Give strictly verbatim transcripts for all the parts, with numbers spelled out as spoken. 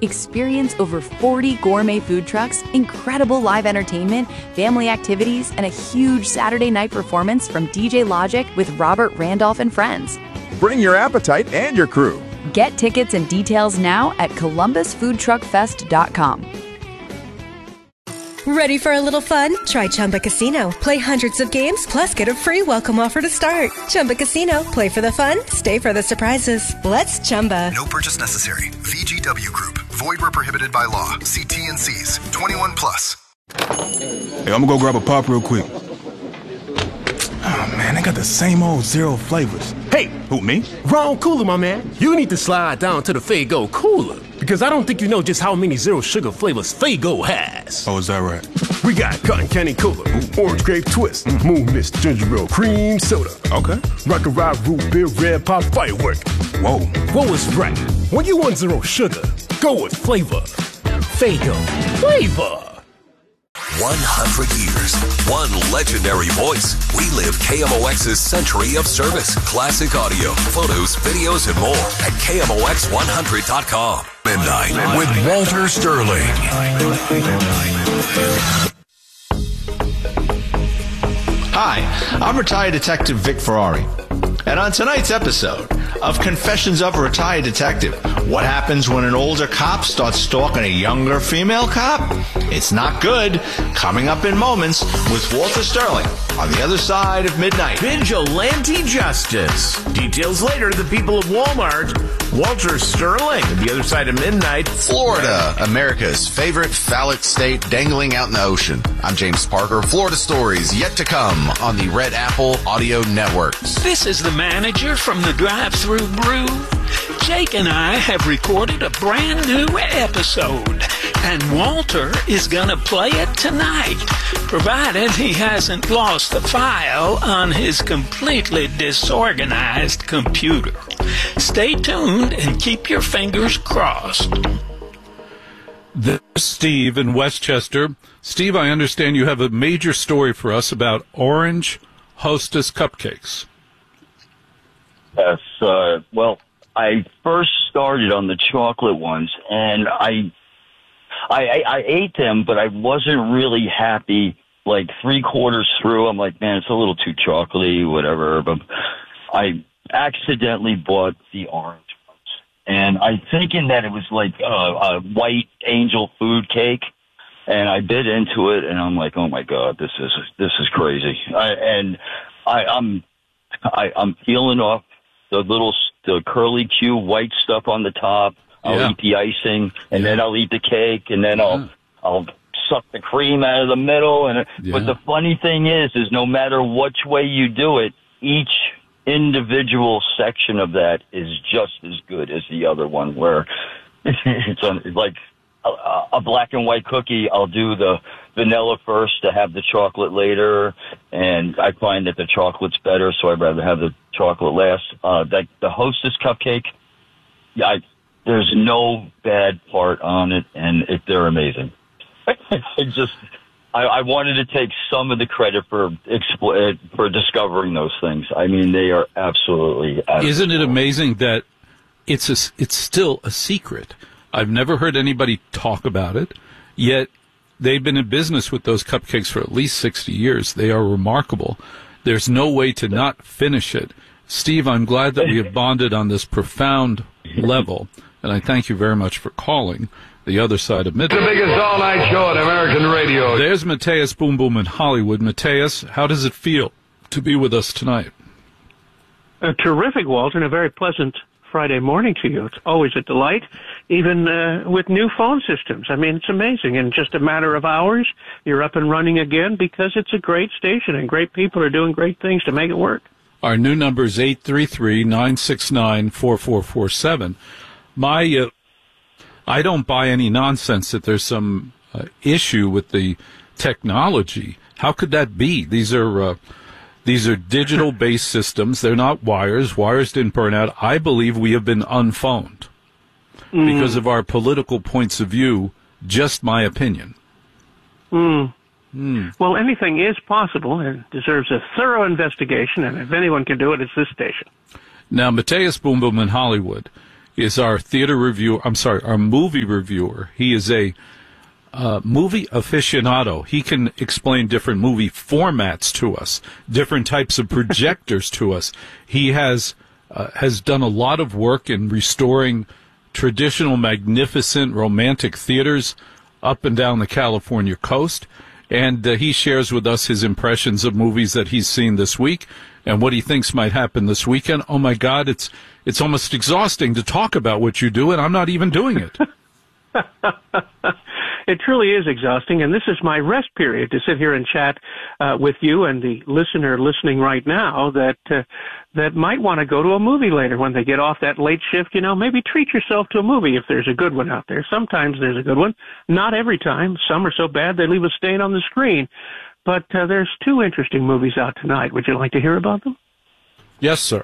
Experience over forty gourmet food trucks, incredible live entertainment, family activities, and a huge Saturday night performance from D J Logic with Robert Randolph and friends. Bring your appetite and your crew. Get tickets and details now at columbus food truck fest dot com. Ready for a little fun? Try Chumba Casino. Play hundreds of games, plus get a free welcome offer to start. Chumba Casino. Play for the fun, stay for the surprises. Let's Chumba. No purchase necessary. V G W Group. Void where prohibited by law. See T and C's. twenty-one plus. Hey, I'm gonna go grab a pop real quick. Oh, man, they got the same old zero flavors. Hey! Who, me? Wrong cooler, my man. You need to slide down to the Faygo cooler. Because I don't think you know just how many zero sugar flavors Faygo has. Oh, is that right? We got Cotton Candy Cola, Orange Grape Twist, mm. Moon Mist Ginger Ale Cream Soda. Okay. Rock and Rock Root Beer Red Pop Firework. Whoa. What was right? When you want zero sugar, go with flavor. Faygo. Flavor. one hundred years, one legendary voice. We live K M O X's century of service, classic audio, photos, videos, and more at K M O X one hundred dot com. Midnight with Walter Sterling. Hi, I'm retired Detective Vic Ferrari. And on tonight's episode of Confessions of a Retired Detective, what happens when an older cop starts stalking a younger female cop? It's not good. Coming up in moments with Walter Sterling on the other side of midnight. Vigilante Justice. Details later. The people of Walmart. Walter Sterling on the other side of midnight. Florida, America's favorite phallic state dangling out in the ocean. I'm James Parker. Florida stories yet to come on the Red Apple Audio Networks. This is the manager from the Drive-Thru Brew. Jake and I have recorded a brand new episode, and Walter is going to play it tonight, provided he hasn't lost the file on his completely disorganized computer. Stay tuned and keep your fingers crossed. There's Steve in Westchester. Steve, I understand you have a major story for us about Orange Hostess cupcakes. Yes, uh, well, I first started on the chocolate ones, and I, I, I, I ate them, but I wasn't really happy. Like three quarters through, I'm like, man, it's a little too chocolatey, whatever. But I accidentally bought the orange ones, and I thinking that it was like a, a white angel food cake, and I bit into it, and I'm like, oh my god, this is this is crazy. I, and I, I'm I, I'm peeling off the little the curly Q white stuff on the top. I'll yeah. eat the icing, and yeah. then I'll eat the cake, and then I'll yeah. I'll suck the cream out of the middle. And yeah. but the funny thing is, is no matter which way you do it, each individual section of that is just as good as the other one. Where it's on, like a, a black and white cookie, I'll do the vanilla first to have the chocolate later, and I find that the chocolate's better, so I'd rather have the chocolate last. Uh, that the Hostess cupcake, yeah, I, there's no bad part on it, and it, they're amazing. I just, I, I wanted to take some of the credit for expl- for discovering those things. I mean, they are absolutely, absolutely. Isn't it amazing that it's a, it's still a secret? I've never heard anybody talk about it, yet they've been in business with those cupcakes for at least sixty years. They are remarkable. There's no way to not finish it. Steve, I'm glad that we have bonded on this profound level, and I thank you very much for calling the other side of midnight. The biggest all-night show on American radio. There's Mateus Boom Boom in Hollywood. Mateus, how does it feel to be with us tonight? Uh, terrific, Walter, and a very pleasant Friday morning to you. It's always a delight, even uh, with new phone systems. I mean, it's amazing. In just a matter of hours, you're up and running again because it's a great station and great people are doing great things to make it work. Our new number is eight three three, nine six nine, four four four seven. My, uh, I don't buy any nonsense that there's some uh, issue with the technology. How could that be? These are... Uh, These are digital-based systems. They're not wires. Wires didn't burn out. I believe we have been unphoned mm. because of our political points of view, just my opinion. Mm. Mm. Well, anything is possible and deserves a thorough investigation, and if anyone can do it, it's this station. Now, Mateus Boom Boom in Hollywood, is our theater reviewer. I'm sorry, our movie reviewer. He is a uh, movie aficionado. He can explain different movie formats to us, different types of projectors to us. He has uh, has done a lot of work in restoring traditional, magnificent, romantic theaters up and down the California coast. And uh, he shares with us his impressions of movies that he's seen this week and what he thinks might happen this weekend. Oh, my God, it's it's almost exhausting to talk about what you do, and I'm not even doing it. It truly is exhausting, and this is my rest period to sit here and chat uh, with you and the listener listening right now that uh, that might want to go to a movie later when they get off that late shift. You know, maybe treat yourself to a movie if there's a good one out there. Sometimes there's a good one. Not every time. Some are so bad they leave a stain on the screen. But uh, there's two interesting movies out tonight. Would you like to hear about them? Yes, sir.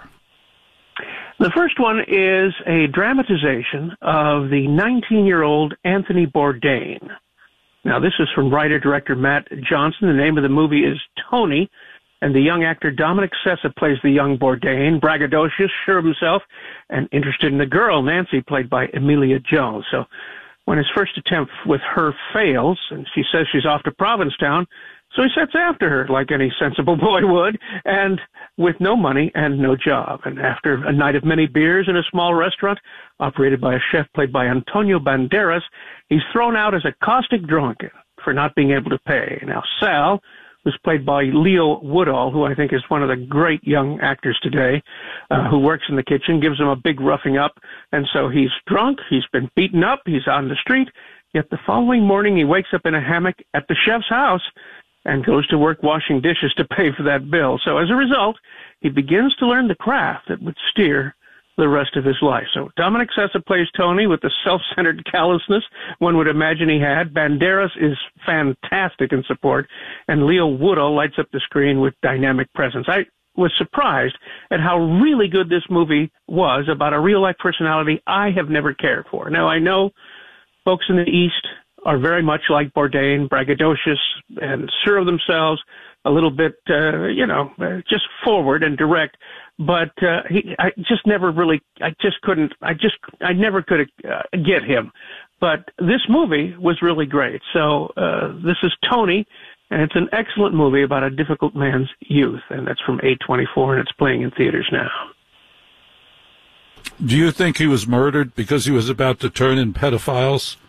The first one is a dramatization of the nineteen-year-old Anthony Bourdain. Now, this is from writer-director Matt Johnson. The name of the movie is Tony, and the young actor Dominic Sessa plays the young Bourdain, braggadocious, sure of himself, and interested in the girl, Nancy, played by Emilia Jones. So when his first attempt with her fails, and she says she's off to Provincetown, so he sets after her like any sensible boy would, and with no money and no job. And after a night of many beers in a small restaurant operated by a chef played by Antonio Banderas, he's thrown out as a caustic drunken for not being able to pay. Now, Sal, who's played by Leo Woodall, who I think is one of the great young actors today, uh, who works in the kitchen, gives him a big roughing up. And so he's drunk, he's been beaten up, he's on the street, yet the following morning he wakes up in a hammock at the chef's house and goes to work washing dishes to pay for that bill. So as a result, he begins to learn the craft that would steer the rest of his life. So Dominic Sessa plays Tony with the self-centered callousness one would imagine he had. Banderas is fantastic in support, and Leo Woodall lights up the screen with dynamic presence. I was surprised at how really good this movie was about a real-life personality I have never cared for. Now, I know folks in the East are very much like Bourdain, braggadocious and sure of themselves, a little bit, uh, you know, uh, just forward and direct. But uh, he, I just never really, I just couldn't, I just, I never could uh, get him. But this movie was really great. So uh, this is Tony, and it's an excellent movie about a difficult man's youth, and that's from A twenty-four, and it's playing in theaters now. Do you think he was murdered because he was about to turn in pedophiles?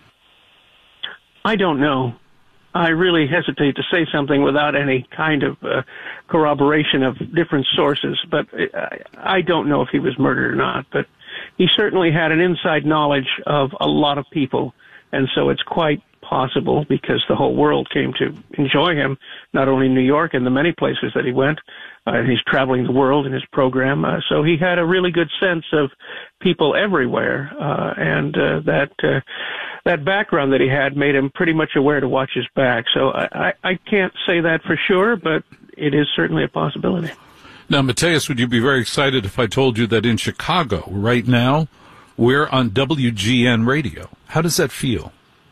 I don't know. I really hesitate to say something without any kind of uh, corroboration of different sources, but I, I don't know if he was murdered or not. But he certainly had an inside knowledge of a lot of people, and so it's quite possible, because the whole world came to enjoy him, not only in New York and the many places that he went, uh, and he's traveling the world in his program. Uh, so he had a really good sense of people everywhere, uh, and uh, that uh, that background that he had made him pretty much aware to watch his back. So I, I, I can't say that for sure, but it is certainly a possibility. Now, Mateus, would you be very excited if I told you that in Chicago right now we're on W G N radio? How does that feel?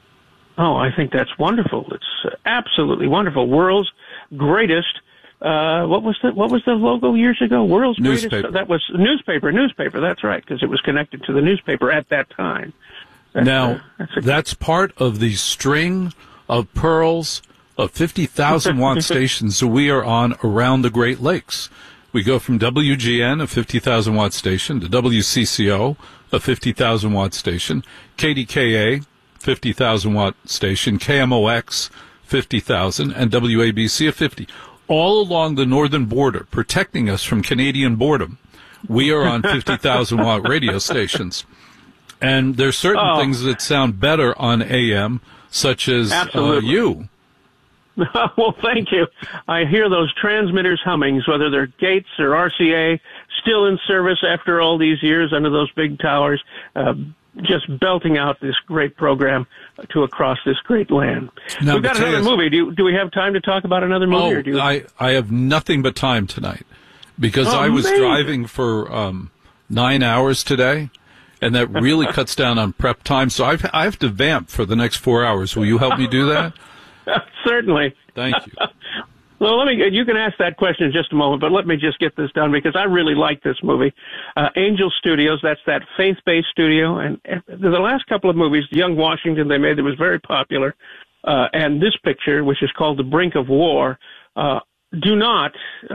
Oh, I think that's wonderful. It's uh, absolutely wonderful. World's greatest. Uh, what was the what was the logo years ago? World's newspaper. Greatest. That was newspaper. Newspaper. That's right, because it was connected to the newspaper at that time. That's, now uh, that's, a, that's part of the string of pearls of fifty thousand watt stations that we are on around the Great Lakes. We go from W G N, a fifty thousand watt station, to W C C O, a fifty thousand watt station, K D K A, fifty thousand watt station, K M O X, fifty thousand, and W A B C, a fifty. All along the northern border, protecting us from Canadian boredom, we are on fifty thousand watt radio stations. And there's certain oh. things that sound better on A M, such as uh, you. Well, thank you. I hear those transmitters hummings, whether they're Gates or R C A, still in service after all these years under those big towers, uh, just belting out this great program to across this great land. Now, We've got Mateus, another movie. Do, you, do we have time to talk about another movie? Oh, or do you... I, I have nothing but time tonight, because oh, I was amazing. driving for um, nine hours today, and that really cuts down on prep time. So I've, I have to vamp for the next four hours. Will you help me do that? Certainly. Thank you. Well, let me. You can ask that question in just a moment, but let me just get this done because I really like this movie. Uh, Angel Studios, that's that faith-based studio, and, and the last couple of movies, Young Washington, they made that was very popular, uh, and this picture, which is called The Brink of War, uh, do not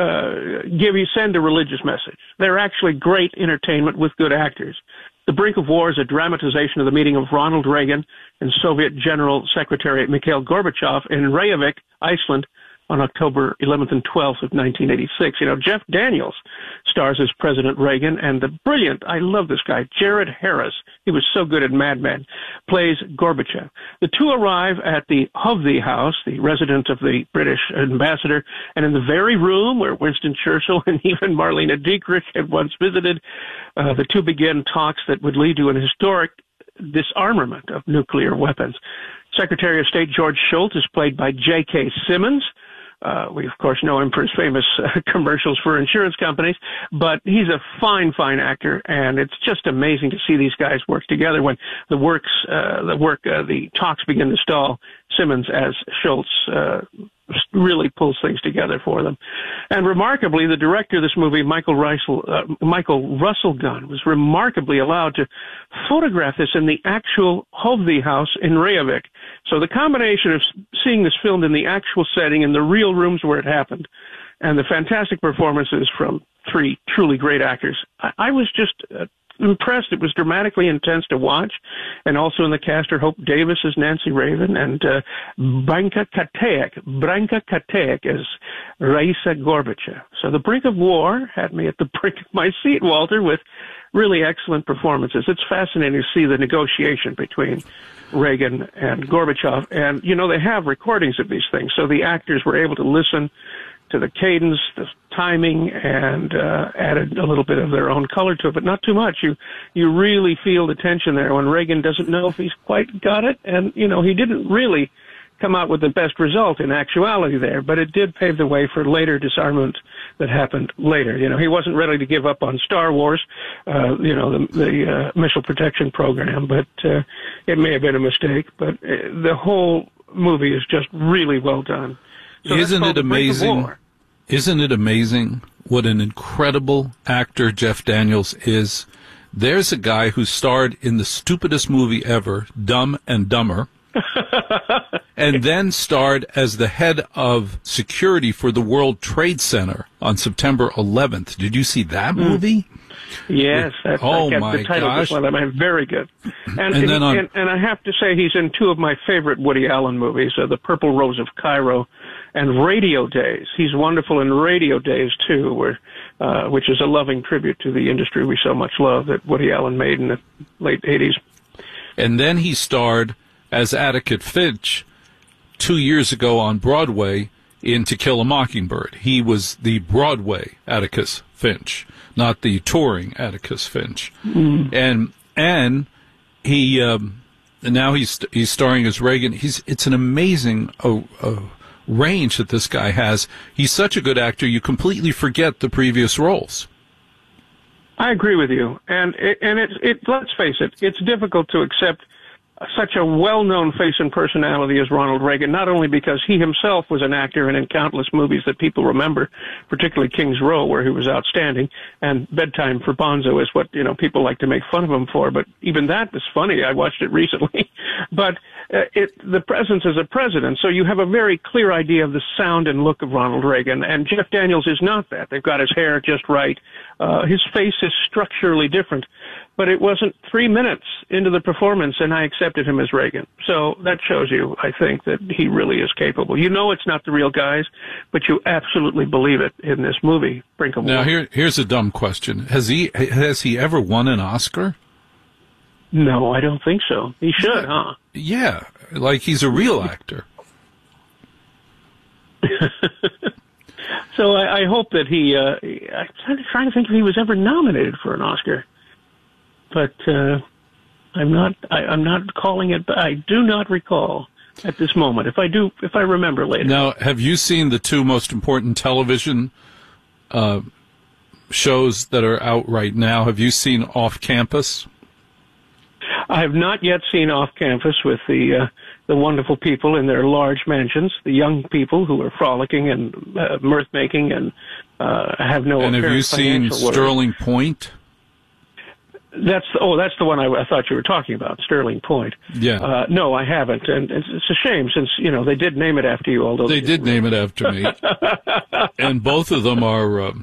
uh, give you send a religious message. They're actually great entertainment with good actors. The Brink of War is a dramatization of the meeting of Ronald Reagan and Soviet General Secretary Mikhail Gorbachev in Reykjavik, Iceland, on October eleventh and twelfth of nineteen eighty-six. You know, Jeff Daniels stars as President Reagan, and the brilliant, I love this guy, Jared Harris, he was so good at Mad Men, plays Gorbachev. The two arrive at the Hovde House, the residence of the British ambassador, and in the very room where Winston Churchill and even Marlene Dietrich had once visited, uh, the two begin talks that would lead to an historic disarmament of nuclear weapons. Secretary of State George Shultz is played by J K. Simmons. Uh, we, of course, know him for his famous uh, commercials for insurance companies, but he's a fine, fine actor, and it's just amazing to see these guys work together. When the works, uh, the work, uh, the talks begin to stall, Simmons as Schultz uh, really pulls things together for them. And remarkably, the director of this movie, Michael Russell, uh, Michael Russell Gunn, was remarkably allowed to photograph this in the actual Hovde House in Reykjavik. So the combination of seeing this filmed in the actual setting in the real rooms where it happened, and the fantastic performances from three truly great actors, I, I was just uh, impressed. It was dramatically intense to watch, and also in the cast are Hope Davis as Nancy Raven and uh, Branka Kateak. Branka Kateak as Raisa Gorbachev. So The Brink of War had me at the brink of my seat, Walter, with really excellent performances. It's fascinating to see the negotiation between Reagan and Gorbachev, and you know they have recordings of these things, so the actors were able to listen to the cadence, the timing, and uh, added a little bit of their own color to it, but not too much. You you really feel the tension there when Reagan doesn't know if he's quite got it, and you know he didn't really come out with the best result in actuality there, but it did pave the way for later disarmament that happened later. You know, he wasn't ready to give up on Star Wars, uh, you know, the, the uh, missile protection program, but uh, it may have been a mistake, but uh, the whole movie is just really well done. So Isn't it amazing? Isn't it amazing what an incredible actor Jeff Daniels is? There's a guy who starred in the stupidest movie ever, Dumb and Dumber, and then starred as the head of security for the World Trade Center on September eleventh. Did you see that movie? Yes, that's oh I my the title gosh! One of them. Very good. And, and, and, then on, and, and I have to say, he's in two of my favorite Woody Allen movies: uh, The Purple Rose of Cairo and Radio Days. He's wonderful in Radio Days too, where uh, which is a loving tribute to the industry we so much love that Woody Allen made in the late eighties. And then he starred as Atticus Finch two years ago on Broadway in To Kill a Mockingbird. He was the Broadway Atticus Finch, not the touring Atticus Finch. Mm. And and he um, and now he's he's starring as Reagan. He's it's an amazing uh, uh, range that this guy has. He's such a good actor, you completely forget the previous roles. I agree with you, and it, and it's it. Let's face it, it's difficult to accept such a well-known face and personality as Ronald Reagan, not only because he himself was an actor and in countless movies that people remember, particularly King's Row, where he was outstanding, and Bedtime for Bonzo is what, you know, people like to make fun of him for, but even that was funny. I watched it recently. But uh, it, the presence as a president, so you have a very clear idea of the sound and look of Ronald Reagan, and Jeff Daniels is not that. They've got his hair just right. Uh, his face is structurally different. But it wasn't three minutes into the performance, and I accepted him as Reagan. So that shows you, I think, that he really is capable. You know it's not the real guys, but you absolutely believe it in this movie, Brink of War. Now, here, here's a dumb question. Has he has he ever won an Oscar? No, I don't think so. He should, huh? Yeah, like he's a real actor. So I, I hope that he, uh, I'm trying to think if he was ever nominated for an Oscar. But uh, I'm not. I, I'm not calling it. But I do not recall at this moment. If I do, if I remember later. Now, have you seen the two most important television uh, shows that are out right now? Have you seen Off Campus? I have not yet seen Off Campus with the uh, the wonderful people in their large mansions, the young people who are frolicking and uh, mirth making and uh, have no. And have you seen Sterling Point? That's oh, that's the one I, I thought you were talking about, Sterling Point. Yeah. Uh, no, I haven't, and it's, it's a shame since you know they did name it after you. Although they, they did name it after me, and both of them are um,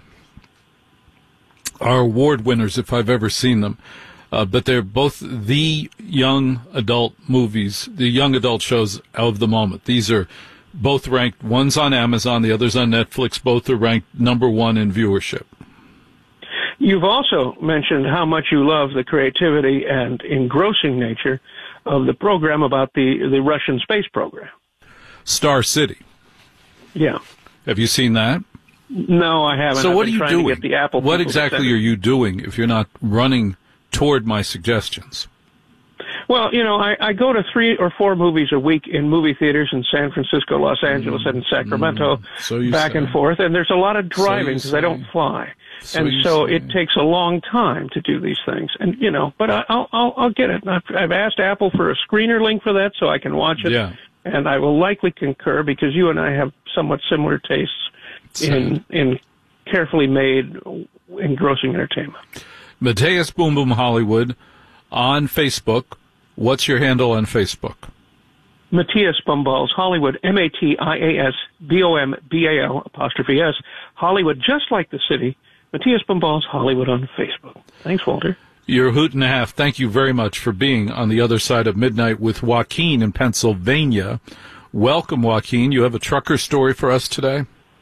are award winners if I've ever seen them. Uh, but they're both the young adult movies, the young adult shows of the moment. These are both ranked. One's on Amazon, the other's on Netflix. Both are ranked number one in viewership. You've also mentioned how much you love the creativity and engrossing nature of the program about the, the Russian space program. Star City. Yeah. Have you seen that? No, I haven't. So I've what been are you trying doing? To get the Apple what people to exactly send it. are you doing if you're not running toward my suggestions? Well, you know, I, I go to three or four movies a week in movie theaters in San Francisco, Los Angeles, mm, and Sacramento, mm, so back say. and forth, and there's a lot of driving because so I don't fly. So and so say. It takes a long time to do these things. And, you know, but I, I'll, I'll, I'll get it. I've, I've asked Apple for a screener link for that so I can watch it. Yeah. And I will likely concur because you and I have somewhat similar tastes in, in carefully made, engrossing entertainment. Matthias Boom Boom Hollywood on Facebook. What's your handle on Facebook? Matthias Bumballs Hollywood, M A T I A S B O M B A L apostrophe S, Hollywood, just like the city. Matthias Bumballs Hollywood on Facebook. Thanks, Walter. You're a hoot and a half. Thank you very much for being on the other side of midnight with Joaquin in Pennsylvania. Welcome, Joaquin. You have a trucker story for us today?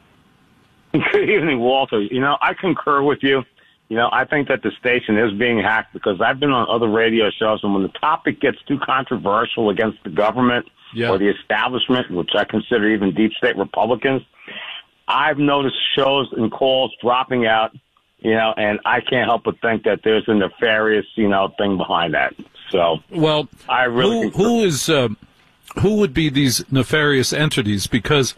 Good evening, Walter. You know, I concur with you. You know, I think that the station is being hacked because I've been on other radio shows, and when the topic gets too controversial against the government yeah. or the establishment, which I consider even deep state Republicans, I've noticed shows and calls dropping out, you know, and I can't help but think that there's a nefarious, you know, thing behind that. So, well, I really who, who is uh, who would be these nefarious entities? Because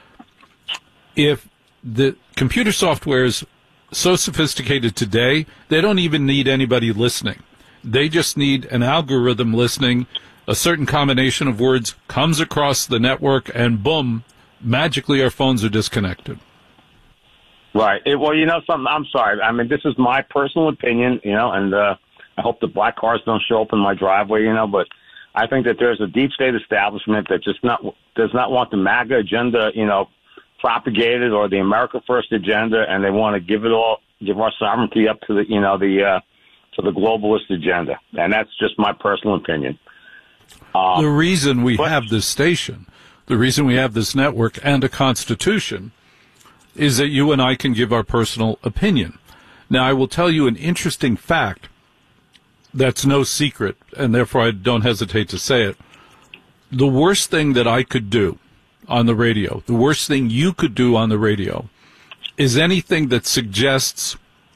if the computer software is so sophisticated today, they don't even need anybody listening. They just need an algorithm listening. A certain combination of words comes across the network, and boom, magically our phones are disconnected. Right. It, well, you know something, I'm sorry. I mean, this is my personal opinion, you know, and uh, I hope the black cars don't show up in my driveway, you know, but I think that there's a deep state establishment that just not does not want the MAGA agenda, you know, propagated, or the America First agenda, and they want to give it all, give our sovereignty up to the, you know, the uh, to the globalist agenda, and that's just my personal opinion. Um, the reason we but, have this station, the reason we have this network and a constitution, is that you and I can give our personal opinion. Now, I will tell you an interesting fact that's no secret, and therefore I don't hesitate to say it. The worst thing that I could do on the radio, the worst thing you could do on the radio, is anything that suggests,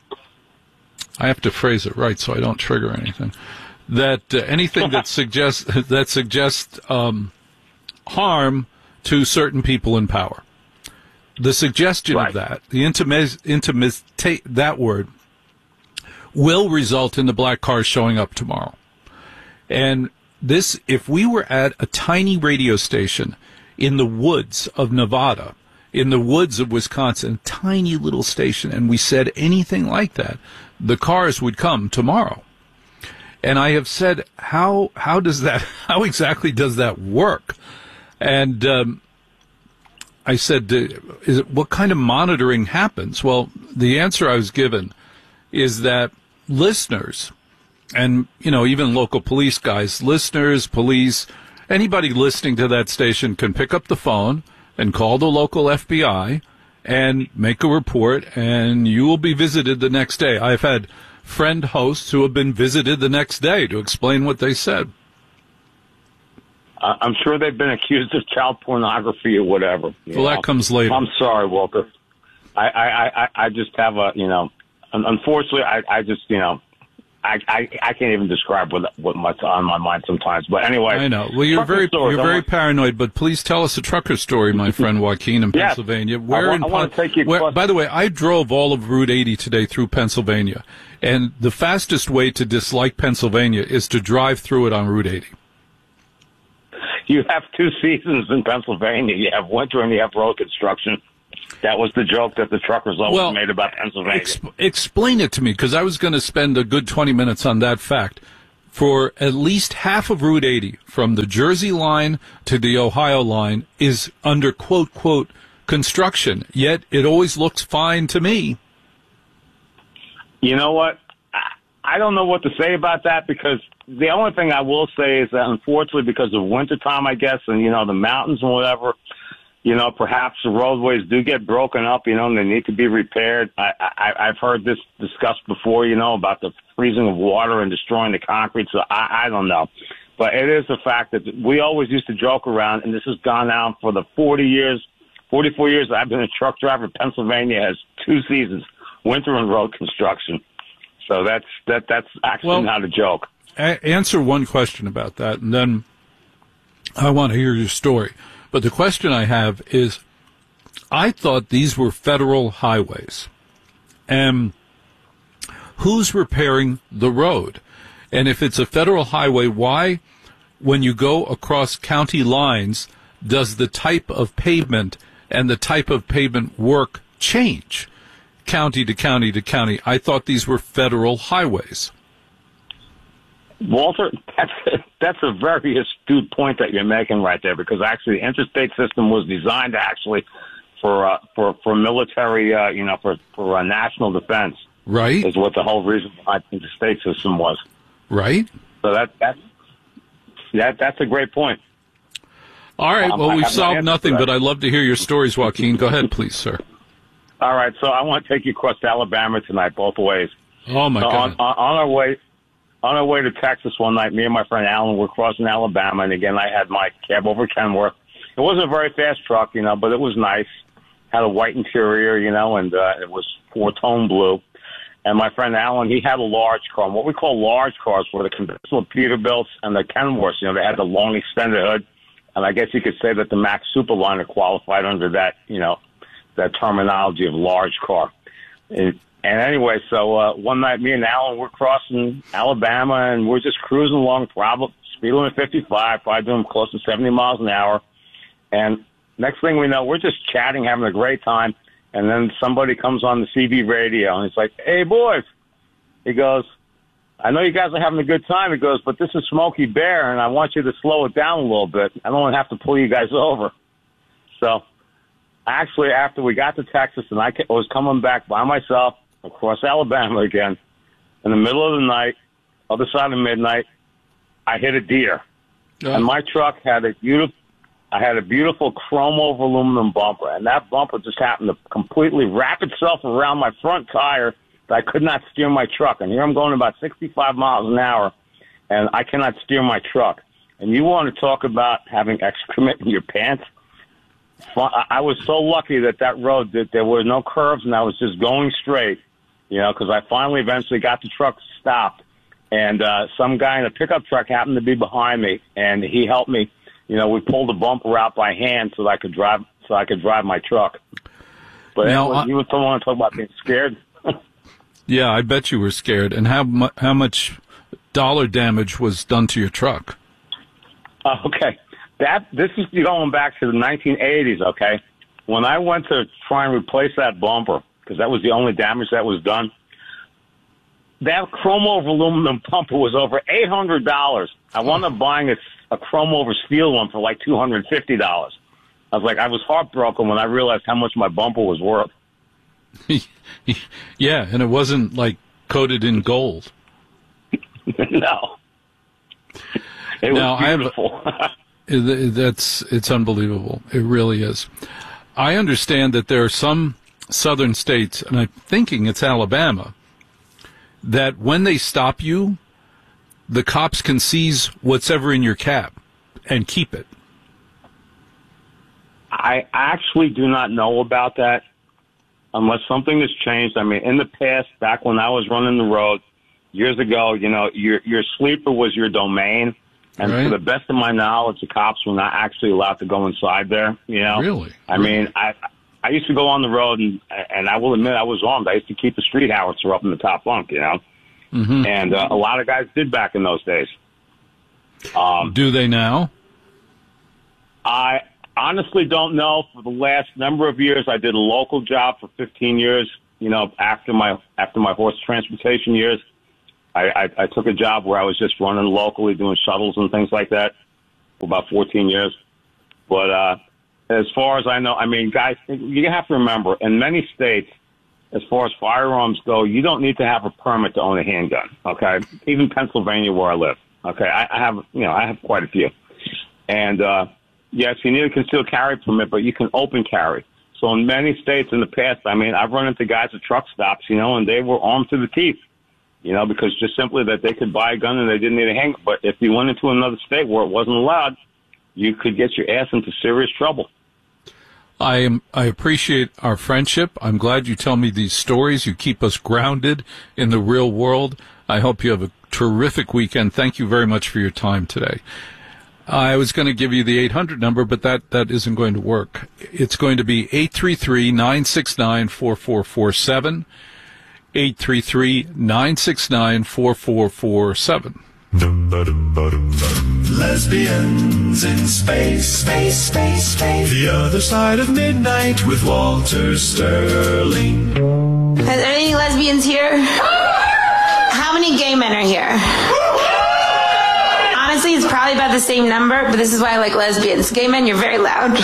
I have to phrase it right so I don't trigger anything, that uh, anything that suggests that suggests um, harm to certain people in power. The suggestion right. of that, the intimis, intimis, that word, will result in the black cars showing up tomorrow. And this, if we were at a tiny radio station in the woods of Nevada, in the woods of Wisconsin, tiny little station, and we said anything like that, the cars would come tomorrow. And I have said, how how does that, how exactly does that work? And um, I said, is it, what kind of monitoring happens? Well, the answer I was given is that listeners, and, you know, even local police guys, listeners, police, anybody listening to that station can pick up the phone and call the local F B I and make a report, and you will be visited the next day. I've had friend hosts who have been visited the next day to explain what they said. Uh, I'm sure they've been accused of child pornography or whatever. Well, know? that comes later. I'm sorry, Walter. I, I, I, I just have a, you know, unfortunately, I, I just, you know, I, I, I can't even describe what what what's on my mind sometimes. But anyway, I know. Well, you're very stories, you're I very want- paranoid. But please tell us a trucker story, my friend Joaquin, in Yes. Pennsylvania. I Where want- in I wanna Pen- take you where, across- by the way, I drove all of Route eighty today through Pennsylvania, and the fastest way to dislike Pennsylvania is to drive through it on Route eighty. You have two seasons in Pennsylvania. You have winter and you have road construction. That was the joke that the truckers always Well, made about Pennsylvania. Exp- explain it to me, because I was going to spend a good twenty minutes on that fact. For at least half of Route eighty, from the Jersey line to the Ohio line, is under quote, quote, construction, yet it always looks fine to me. You know what? I- I don't know what to say about that, because the only thing I will say is that unfortunately because of wintertime, I guess, and, you know, the mountains and whatever, you know, perhaps the roadways do get broken up, you know, and they need to be repaired. I, I, I've heard this discussed before, you know, about the freezing of water and destroying the concrete, so I, I don't know. But it is a fact that we always used to joke around, and this has gone on for the forty years, forty-four years that I've been a truck driver. Pennsylvania has two seasons, winter and road construction. So that's that. That's actually Well, not a joke. A- answer one question about that, and then I want to hear your story. But the question I have is, I thought these were federal highways. And who's repairing the road? And if it's a federal highway, why, when you go across county lines, does the type of pavement and the type of pavement work change county to county to county? I thought these were federal highways. Walter, that's that's a very astute point that you're making right there, because actually the interstate system was designed actually for uh, for for military, uh, you know, for for uh, national defense. Right. Is what the whole reason behind the interstate system was. Right. So that that that that's a great point. All right. Um, Well, I we've have no solved answer nothing, for that. but I'd love to hear your stories, Joaquin. Go ahead, please, sir. All right, so I want to take you across to Alabama tonight, both ways. Oh, my so God. on, on, on our way, on our way to Texas one night, me and my friend Alan were crossing Alabama, and again, I had my cab over Kenworth. It wasn't a very fast truck, you know, but it was nice. Had a white interior, you know, and uh, it was four-tone blue. And my friend Alan, he had a large car. And what we call large cars were the conventional Peterbilts and the Kenworths. You know, they had the long extended hood. And I guess you could say that the Max Superliner qualified under that, you know, that terminology of large car. And, and anyway, so uh, one night me and Alan were crossing Alabama, and we're just cruising along, probably speed limit fifty-five, probably doing close to seventy miles an hour. And next thing we know, we're just chatting, having a great time. And then somebody comes on the C B radio, and it's like, hey, boys. He goes, I know you guys are having a good time. He goes, but this is Smokey Bear, and I want you to slow it down a little bit. I don't want to have to pull you guys over. So actually, after we got to Texas, and I was coming back by myself across Alabama again, in the middle of the night, other side of midnight, I hit a deer. Oh. And my truck had a beautiful, I had a beautiful chrome over aluminum bumper, and that bumper just happened to completely wrap itself around my front tire that I could not steer my truck. And here I'm going about sixty-five miles an hour, and I cannot steer my truck. And you want to talk about having excrement in your pants? I was so lucky that that road, that there were no curves, and I was just going straight, you know, because I finally eventually got the truck stopped. And uh, some guy in a pickup truck happened to be behind me, and he helped me. You know, we pulled the bumper out by hand so that I could drive, so I could drive my truck. But Now, anyway, I- you don't want to talk about being scared. Yeah, I bet you were scared. And how mu- how much dollar damage was done to your truck? Uh, okay, that this is going back to the nineteen eighties. Okay, when I went to try and replace that bumper, because that was the only damage that was done. That chrome over aluminum bumper was over eight hundred dollars. I wound up buying a, a chrome over steel one for like two hundred fifty dollars. I was like, I was heartbroken when I realized how much my bumper was worth. Yeah, and it wasn't like coated in gold. No, it was Now, I have a- beautiful. It- That's it's unbelievable. It really is. I understand that there are some southern states, and I'm thinking it's Alabama, that when they stop you, the cops can seize what's ever in your cab and keep it. I actually do not know about that unless something has changed. I mean, in the past, back when I was running the road, years ago, you know, your your sleeper was your domain. And Right. to the best of my knowledge, the cops were not actually allowed to go inside there, you know. Really? I mean, I I used to go on the road, and and I will admit I was armed. I used to keep the street howitzer up in the top bunk, you know. Mm-hmm. And uh, a lot of guys did back in those days. Um, Do they now? I honestly don't know. For the last number of years, I did a local job for fifteen years. You know, after my after my horse transportation years, I, I, I took a job where I was just running locally, doing shuttles and things like that for about fourteen years. But uh, as far as I know, I mean, guys, you have to remember, in many states, as far as firearms go, you don't need to have a permit to own a handgun. Okay, even Pennsylvania, where I live. Okay, I, I have you know I have quite a few, and uh, yes, you need a concealed carry permit, but you can open carry. So in many states in the past, I mean, I've run into guys at truck stops, you know, and they were armed to the teeth. You know, because just simply that they could buy a gun and they didn't need a handgun. But if you went into another state where it wasn't allowed, you could get your ass into serious trouble. I am. I appreciate our friendship. I'm glad you tell me these stories. You keep us grounded in the real world. I hope you have a terrific weekend. Thank you very much for your time today. I was going to give you the eight hundred number, but that, that isn't going to work. It's going to be eight three three, nine six nine, four four four seven. eight three three, nine six nine, four four four seven. Lesbians in space, space, space, space. The other side of midnight with Walter Sterling. Are there any lesbians here? How many gay men are here? Honestly, it's probably about the same number, but this is why I like lesbians. Gay men, you're very loud.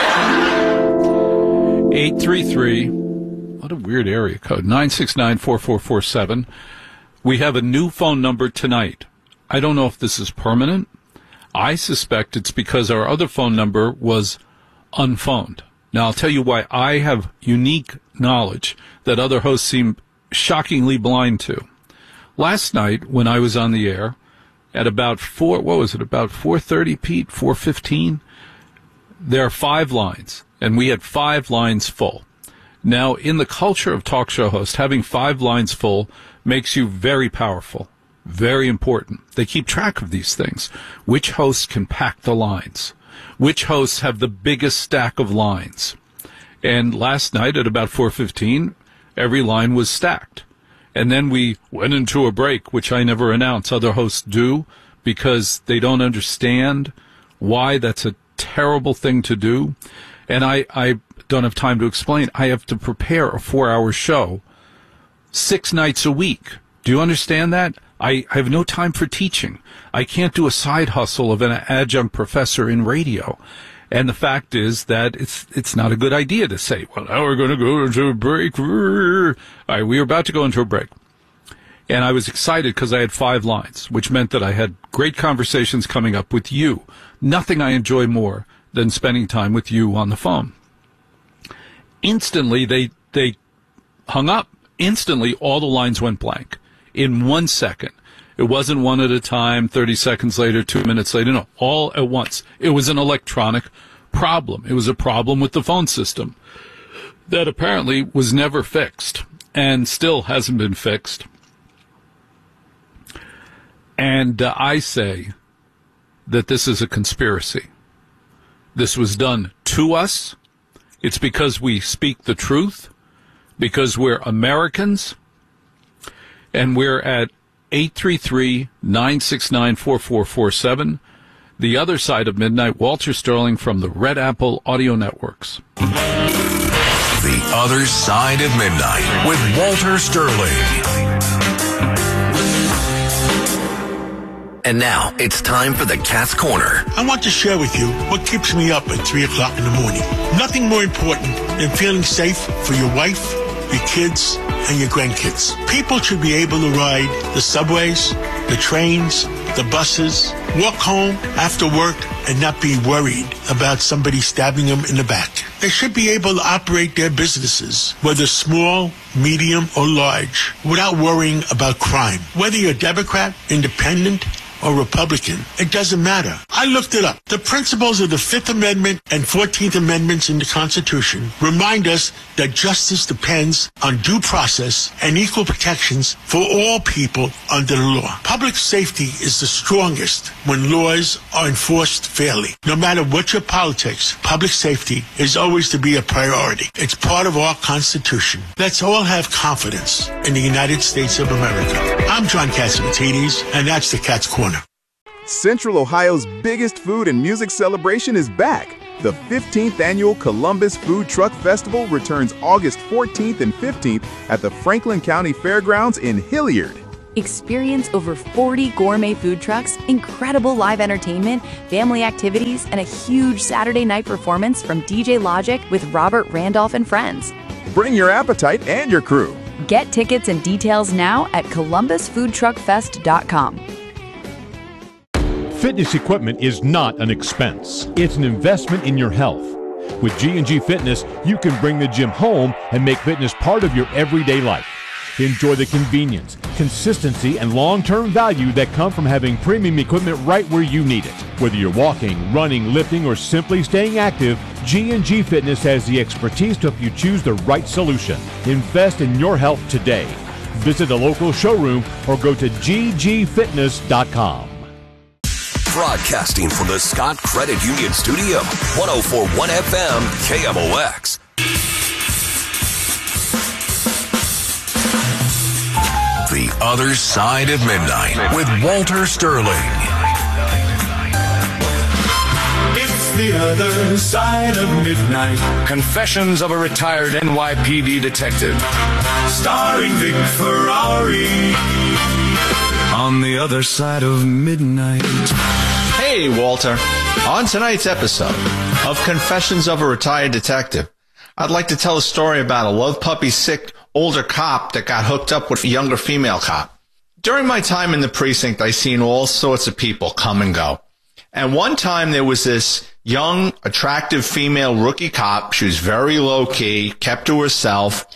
eight three three, what a weird area code, nine six nine, four four four seven. We have a new phone number tonight. I don't know if this is permanent. I suspect it's because our other phone number was unphoned. Now, I'll tell you why I have unique knowledge that other hosts seem shockingly blind to. Last night, when I was on the air, at about four, what was it, about four thirty, Pete, four fifteen, there are five lines, and we had five lines full. Now, in the culture of talk show hosts, having five lines full makes you very powerful, very important. They keep track of these things. Which hosts can pack the lines? Which hosts have the biggest stack of lines? And last night at about four fifteen, every line was stacked. And then we went into a break, which I never announce. Other hosts do, because they don't understand why that's a terrible thing to do. And I, I don't have time to explain. I have to prepare a four-hour show six nights a week. Do you understand that? I, I have no time for teaching. I can't do a side hustle of an adjunct professor in radio. And the fact is that it's it's not a good idea to say, well, now we're going to go into a break. All right, we were about to go into a break. And I was excited because I had five lines, which meant that I had great conversations coming up with you. Nothing I enjoy more than spending time with you on the phone. Instantly, they they hung up. Instantly, all the lines went blank in one second. It wasn't one at a time, thirty seconds later, two minutes later. No, all at once. It was an electronic problem. It was a problem with the phone system that apparently was never fixed and still hasn't been fixed. And uh, I say that this is a conspiracy. This was done to us. It's because we speak the truth, because we're Americans, and we're at eight three three, nine six nine, four four four seven. The Other Side of Midnight, Walter Sterling from the Red Apple Audio Networks. The Other Side of Midnight with Walter Sterling. And now it's time for the Cat's Corner. I want to share with you what keeps me up at three o'clock in the morning. Nothing more important than feeling safe for your wife, your kids, and your grandkids. People should be able to ride the subways, the trains, the buses, walk home after work, and not be worried about somebody stabbing them in the back. They should be able to operate their businesses, whether small, medium, or large, without worrying about crime. Whether you're Democrat, independent, or Republican. It doesn't matter. I looked it up. The principles of the Fifth Amendment and Fourteenth Amendments in the Constitution remind us that justice depends on due process and equal protections for all people under the law. Public safety is the strongest when laws are enforced fairly. No matter what your politics, public safety is always to be a priority. It's part of our Constitution. Let's all have confidence in the United States of America. I'm John Catsimatidis, and that's the Cat's Corner. Central Ohio's biggest food and music celebration is back. The fifteenth Annual Columbus Food Truck Festival returns August fourteenth and fifteenth at the Franklin County Fairgrounds in Hilliard. Experience over forty gourmet food trucks, incredible live entertainment, family activities, and a huge Saturday night performance from D J Logic with Robert Randolph and friends. Bring your appetite and your crew. Get tickets and details now at columbus food truck fest dot com. Fitness equipment is not an expense. It's an investment in your health. With G and G Fitness, you can bring the gym home and make fitness part of your everyday life. Enjoy the convenience, consistency, and long-term value that come from having premium equipment right where you need it. Whether you're walking, running, lifting, or simply staying active, G and G Fitness has the expertise to help you choose the right solution. Invest in your health today. Visit a local showroom or go to g g fitness dot com. Broadcasting from the Scott Credit Union Studio, one oh four point one F M, K M O X. The Other Side of Midnight with Walter Sterling. It's the other side of midnight. Confessions of a retired N Y P D detective. Starring Vic Ferrari. On the other side of midnight. Hey, Walter. On tonight's episode of Confessions of a Retired Detective, I'd like to tell a story about a love puppy sick older cop that got hooked up with a younger female cop. During my time in the precinct, I seen all sorts of people come and go. And one time there was this young, attractive female rookie cop. She was very low key, kept to herself,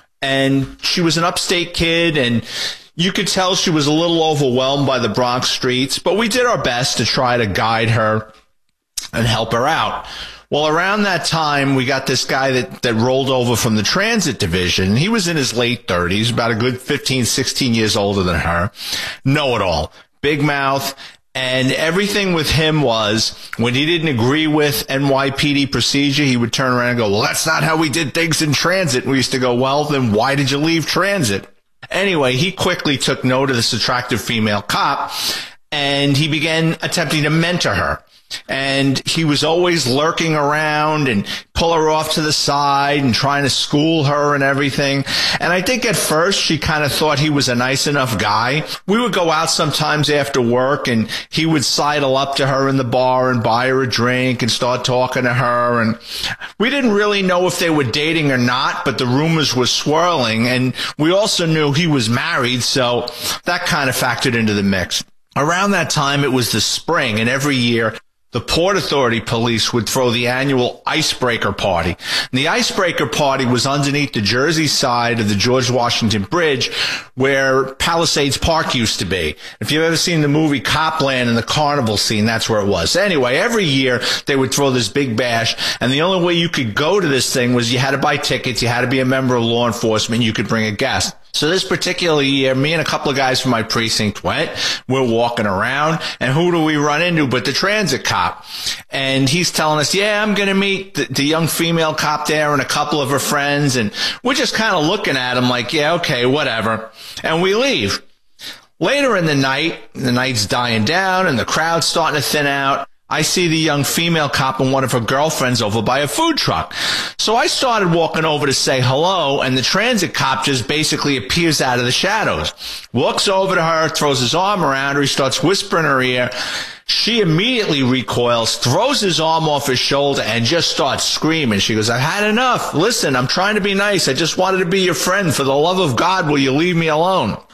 and she was an upstate kid, and you could tell she was a little overwhelmed by the Bronx streets, but we did our best to try to guide her and help her out. Well, around that time, we got this guy that, that rolled over from the transit division. He was in his late thirties, about a good fifteen, sixteen years older than her. Know-it-all. Big mouth. And everything with him was, when he didn't agree with N Y P D procedure, he would turn around and go, well, that's not how we did things in transit. And we used to go, well, then why did you leave transit? Anyway, he quickly took note of this attractive female cop, and he began attempting to mentor her. And he was always lurking around and pull her off to the side and trying to school her and everything. And I think at first she kind of thought he was a nice enough guy. We would go out sometimes after work, and he would sidle up to her in the bar and buy her a drink and start talking to her. And we didn't really know if they were dating or not, but the rumors were swirling. And we also knew he was married, so that kind of factored into the mix. Around that time, it was the spring, and every year the Port Authority police would throw the annual Icebreaker Party. And the Icebreaker Party was underneath the Jersey side of the George Washington Bridge, where Palisades Park used to be. If you've ever seen the movie Copland and the carnival scene, that's where it was. Anyway, every year they would throw this big bash, and the only way you could go to this thing was you had to buy tickets, you had to be a member of law enforcement, you could bring a guest. So this particular year, me and a couple of guys from my precinct went. We're walking around, and who do we run into but the transit cop? And he's telling us, yeah, I'm going to meet the, the young female cop there and a couple of her friends. And we're just kind of looking at him like, yeah, okay, whatever. And we leave. Later in the night, the night's dying down, and the crowd's starting to thin out. I see the young female cop and one of her girlfriends over by a food truck. So I started walking over to say hello, and the transit cop just basically appears out of the shadows. Walks over to her, throws his arm around her, he starts whispering in her ear. She immediately recoils, throws his arm off his shoulder, and just starts screaming. She goes, I've had enough. Listen, I'm trying to be nice. I just wanted to be your friend. For the love of God, will you leave me alone?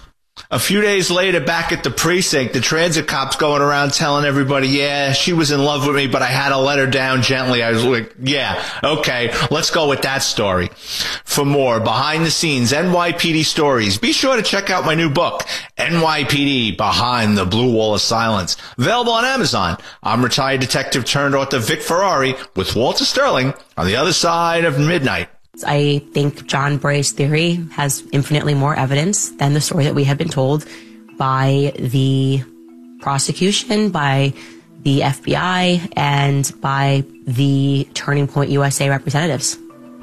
A few days later, back at the precinct, the transit cops going around telling everybody, yeah, she was in love with me, but I had to let her down gently. I was like, yeah, okay, let's go with that story. For more behind the scenes N Y P D stories, be sure to check out my new book, N Y P D Behind the Blue Wall of Silence, available on Amazon. I'm retired detective turned author Vic Ferrari with Walter Sterling on the other side of midnight. I think John Bray's theory has infinitely more evidence than the story that we have been told by the prosecution, by the F B I, and by the Turning Point U S A representatives.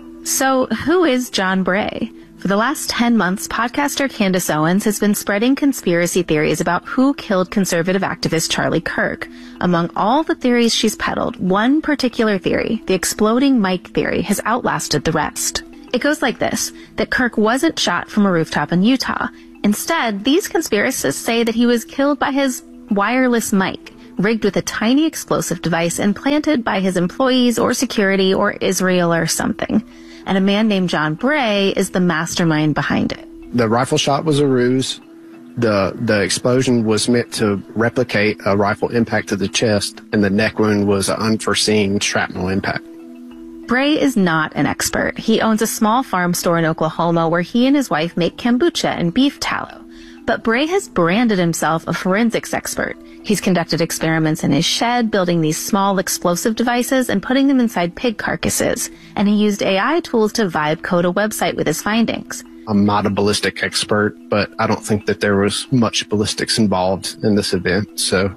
So who is John Bray? For the last ten months, podcaster Candace Owens has been spreading conspiracy theories about who killed conservative activist Charlie Kirk. Among all the theories she's peddled, one particular theory, the exploding mic theory, has outlasted the rest. It goes like this, that Kirk wasn't shot from a rooftop in Utah. Instead, these conspiracists say that he was killed by his wireless mic, rigged with a tiny explosive device implanted by his employees or security or Israel or something. And a man named John Bray is the mastermind behind it. The rifle shot was a ruse. The the explosion was meant to replicate a rifle impact to the chest, and the neck wound was an unforeseen shrapnel impact. Bray is not an expert. He owns a small farm store in Oklahoma where he and his wife make kombucha and beef tallow. But Bray has branded himself a forensics expert. He's conducted experiments in his shed, building these small explosive devices and putting them inside pig carcasses. And he used A I tools to vibe code a website with his findings. I'm not a ballistic expert, but I don't think that there was much ballistics involved in this event. So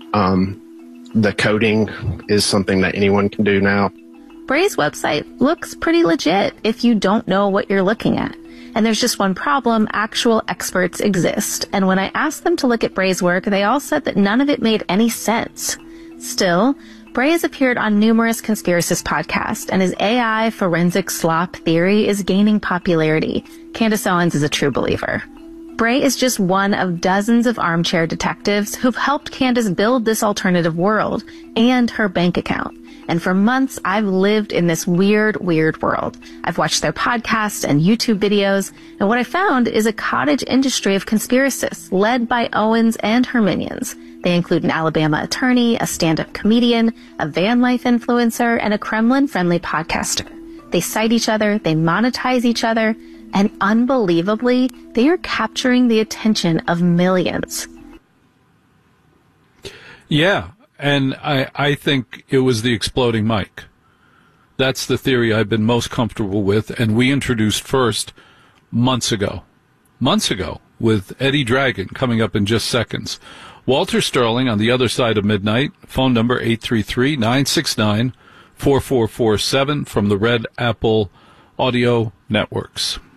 um, the coding is something that anyone can do now. Bray's website looks pretty legit if you don't know what you're looking at. And there's just one problem, actual experts exist. And when I asked them to look at Bray's work, they all said that none of it made any sense. Still, Bray has appeared on numerous conspiracist podcasts, and his A I forensic slop theory is gaining popularity. Candace Owens is a true believer. Bray is just one of dozens of armchair detectives who've helped Candace build this alternative world and her bank account. And for months, I've lived in this weird, weird world. I've watched their podcasts and YouTube videos, and what I found is a cottage industry of conspiracists led by Owens and her minions. They include an Alabama attorney, a stand-up comedian, a van life influencer, and a Kremlin-friendly podcaster. They cite each other, they monetize each other, and unbelievably, they are capturing the attention of millions. Yeah. And I, I think it was the exploding mic. That's the theory I've been most comfortable with, and we introduced first months ago. Months ago, with Eddie Dragon coming up in just seconds. Walter Sterling on the other side of midnight, phone number eight three three, nine six nine, four four four seven from the Red Apple Audio Networks.